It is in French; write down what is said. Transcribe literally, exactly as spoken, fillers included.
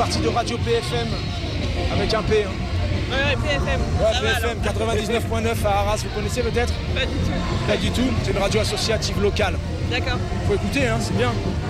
partie de Radio P F M, avec un P. Hein. Ouais, ouais, P F M. Ouais, Ça P va, F M alors. quatre-vingt-dix-neuf virgule neuf à Arras, vous connaissez peut-être? Pas du tout. Pas du tout, c'est une radio associative locale. D'accord. Faut écouter, hein, c'est bien.